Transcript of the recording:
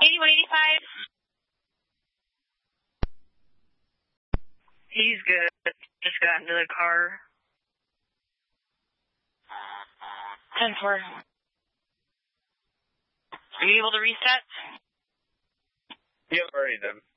8185. He's good. Just got into the car. 10-4. Are you able to reset? Yep, already done.